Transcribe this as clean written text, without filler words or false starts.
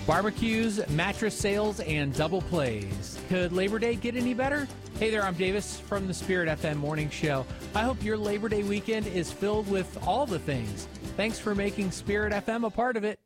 Barbecues, mattress sales, and double plays. Could Labor Day get any better? Hey there, I'm Davis from the Spirit FM Morning Show. I hope your Labor Day weekend is filled with all the things. Thanks for making Spirit FM a part of it.